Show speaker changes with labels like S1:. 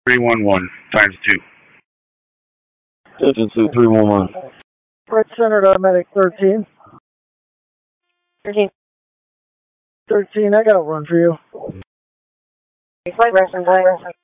S1: 311 times 2.
S2: Agency 311.
S3: Fred Center to medic 13.
S4: 13.
S3: 13, I got a run for you.
S4: Flight reference.